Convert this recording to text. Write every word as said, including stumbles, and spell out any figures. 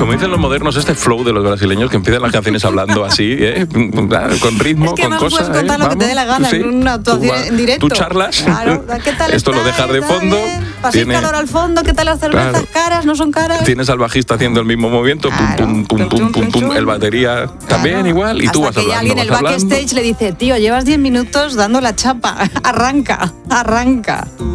como dicen los modernos, este flow de los brasileños que empiezan las canciones hablando así, ¿eh? Con ritmo, es que con no cosas. puedes contar ¿eh? lo que te dé la gana sí, en una actuación tú, en directo. Tú charlas, claro. ¿Qué tal esto lo dejas de fondo. Paséis Tiene, calor al fondo, ¿qué tal las cervezas? claro. ¿Caras? ¿No son caras? Tienes al bajista haciendo el mismo movimiento, Claro. pum, pum, pum, pum, pum, pum, el batería Claro. también igual, y Hasta tú vas que hablando. ya alguien en el vas hablando. backstage le dice, tío, llevas diez minutos dando la chapa, arranca, arranca.